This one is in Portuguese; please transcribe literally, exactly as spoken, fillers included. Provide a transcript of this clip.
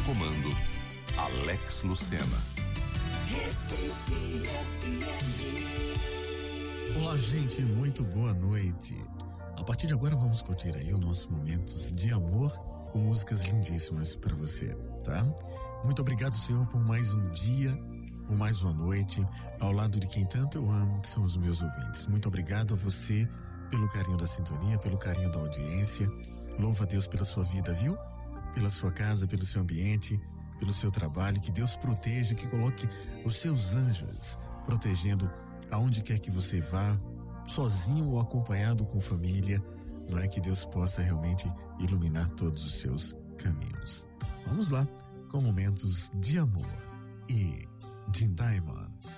comando, Alex Lucena. Recife F M. Olá, gente, muito boa noite. A partir de agora vamos curtir aí os nossos momentos de amor com músicas lindíssimas para você, tá? Muito obrigado, Senhor, por mais um dia, por mais uma noite, ao lado de quem tanto eu amo, que são os meus ouvintes. Muito obrigado a você pelo carinho da sintonia, pelo carinho da audiência. Louva a Deus pela sua vida, viu? Pela sua casa, pelo seu ambiente, pelo seu trabalho. Que Deus proteja, que coloque os seus anjos protegendo aonde quer que você vá, sozinho ou acompanhado com família. Não é? Que Deus possa realmente iluminar todos os seus caminhos. Vamos lá, com momentos de amor e de Diamond.